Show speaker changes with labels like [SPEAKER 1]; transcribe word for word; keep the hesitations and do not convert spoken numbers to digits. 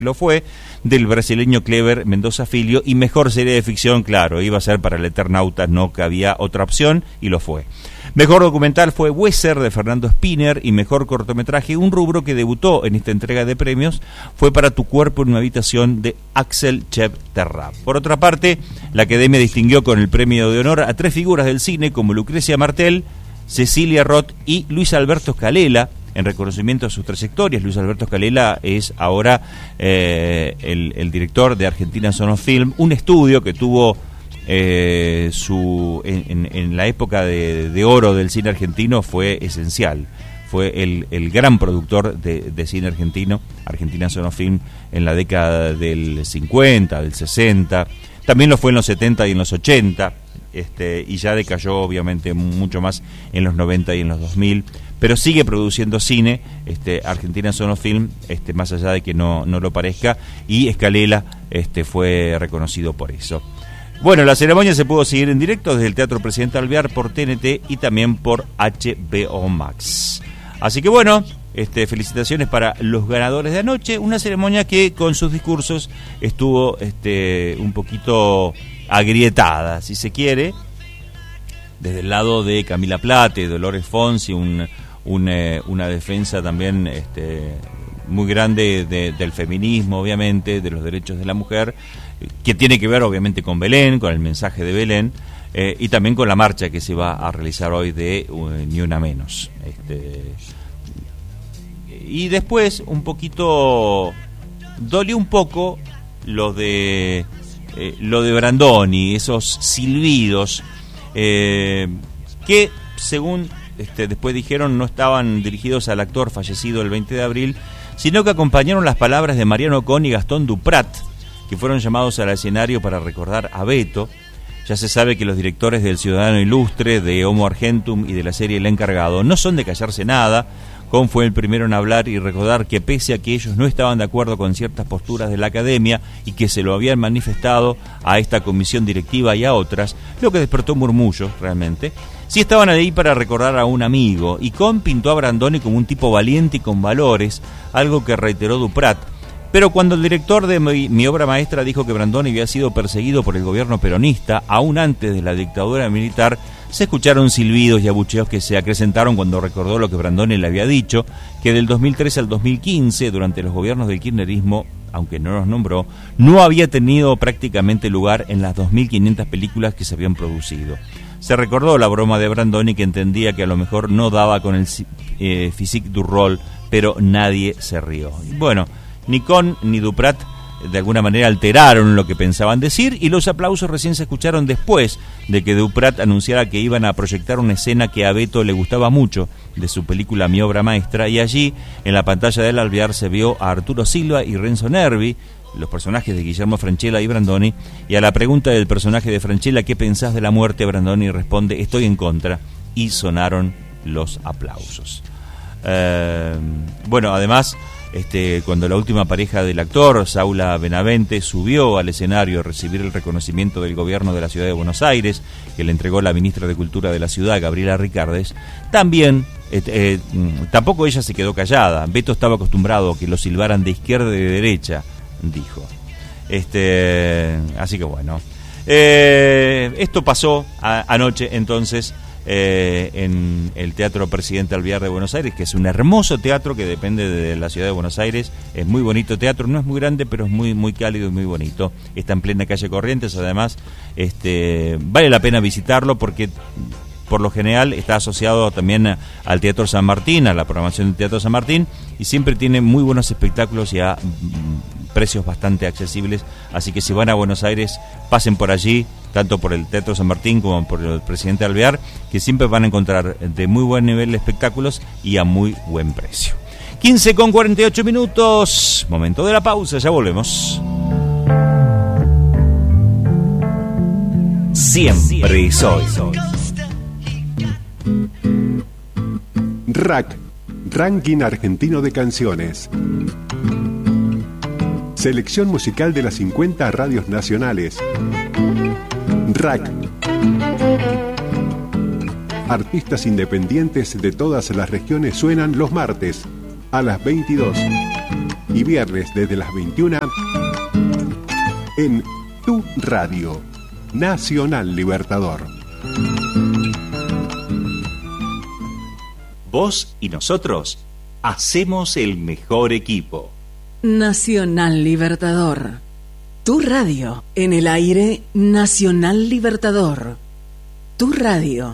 [SPEAKER 1] lo fue, del brasileño Cleber Mendoza Filho, y mejor serie de ficción, claro, iba a ser para el Eternauta, no cabía otra opción, y lo fue. Mejor documental fue Weser, de Fernando Spinner, y mejor cortometraje, un rubro que debutó en esta entrega de premios, fue Para tu cuerpo en una habitación, de Axel Chev Terra. Por otra parte, la Academia distinguió con el premio de honor a tres figuras del cine como Lucrecia Martel, Cecilia Roth y Luis Alberto Scalela, en reconocimiento a sus trayectorias. Luis Alberto Scalela es ahora eh, el, el director de Argentina Sono Film, un estudio que tuvo eh, su en, en, en la época de, de oro del cine argentino, fue esencial. Fue el, el gran productor de, de cine argentino, Argentina Sono Film, en la década del cincuenta, del sesenta, también lo fue en los setenta y en los ochenta, este, y ya decayó obviamente mucho más en los noventa y en los dos mil, pero sigue produciendo cine, este, Argentina Sono Film, este, más allá de que no, no lo parezca, y Scalela este, fue reconocido por eso. Bueno, la ceremonia se pudo seguir en directo desde el Teatro Presidente Alvear por T N T y también por H B O Max. Así que bueno, este, felicitaciones para los ganadores de anoche, una ceremonia que con sus discursos estuvo este, un poquito agrietada, si se quiere, desde el lado de Camila Plate, Dolores Fonsi, un, un, eh, una defensa también este, muy grande de, del feminismo, obviamente, de los derechos de la mujer, que tiene que ver obviamente con Belén, con el mensaje de Belén, eh, y también con la marcha que se va a realizar hoy de uh, Ni Una Menos. Este, y después, un poquito, dolió un poco lo de... Eh, lo de Brandoni, esos silbidos eh, que según este, después dijeron no estaban dirigidos al actor fallecido el veinte de abril, sino que acompañaron las palabras de Mariano Con y Gastón Duprat, que fueron llamados al escenario para recordar a Beto. Ya se sabe que los directores del Ciudadano Ilustre, de Homo Argentum y de la serie El Encargado no son de callarse nada. Con fue el primero en hablar y recordar que pese a que ellos no estaban de acuerdo con ciertas posturas de la academia y que se lo habían manifestado a esta comisión directiva y a otras, lo que despertó murmullos realmente, sí estaban ahí para recordar a un amigo, y Con pintó a Brandoni como un tipo valiente y con valores, algo que reiteró Duprat. Pero cuando el director de mi, mi obra maestra dijo que Brandoni había sido perseguido por el gobierno peronista, aún antes de la dictadura militar, se escucharon silbidos y abucheos que se acrecentaron cuando recordó lo que Brandoni le había dicho, que del dos mil trece al dos mil quince, durante los gobiernos del kirchnerismo, aunque no los nombró, no había tenido prácticamente lugar en las dos mil quinientas películas que se habían producido. Se recordó la broma de Brandoni, que entendía que a lo mejor no daba con el eh, physique du rôle, pero nadie se rió. Bueno, ni Con ni Duprat de alguna manera alteraron lo que pensaban decir, y los aplausos recién se escucharon después de que Duprat anunciara que iban a proyectar una escena que a Beto le gustaba mucho de su película Mi Obra Maestra, y allí en la pantalla del Alvear se vio a Arturo Silva y Renzo Nervi, los personajes de Guillermo Francella y Brandoni, y a la pregunta del personaje de Francella, ¿qué pensás de la muerte?, Brandoni responde, estoy en contra, y sonaron los aplausos. Eh, bueno, además, Este, cuando la última pareja del actor, Saula Benavente, subió al escenario a recibir el reconocimiento del gobierno de la ciudad de Buenos Aires, que le entregó la ministra de Cultura de la ciudad, Gabriela Ricardes, también, eh, eh, tampoco ella se quedó callada. Beto estaba acostumbrado a que lo silbaran de izquierda y de derecha, dijo. Este, así que bueno, eh, esto pasó a, anoche entonces, Eh, en el Teatro Presidente Alvear de Buenos Aires, que es un hermoso teatro que depende de la ciudad de Buenos Aires. Es muy bonito teatro, no es muy grande, pero es muy muy cálido y muy bonito. Está en plena calle Corrientes, además este vale la pena visitarlo porque por lo general está asociado también a, al Teatro San Martín, a la programación del Teatro San Martín, y siempre tiene muy buenos espectáculos y a mm, precios bastante accesibles, así que si van a Buenos Aires, pasen por allí, tanto por el Teatro San Martín como por el Presidente Alvear, que siempre van a encontrar de muy buen nivel de espectáculos y a muy buen precio. quince con cuarenta y ocho minutos, momento de la pausa, ya volvemos. Siempre soy.
[SPEAKER 2] Rack, Ranking Argentino de Canciones. Selección musical de las cincuenta radios nacionales. Rack. Artistas independientes de todas las regiones suenan los martes a las veintidós. y viernes desde las veintiuna en Tu Radio, Nacional Libertador.
[SPEAKER 3] Vos y nosotros hacemos el mejor equipo.
[SPEAKER 4] Nacional Libertador. Tu radio en el aire. Nacional Libertador. Tu radio.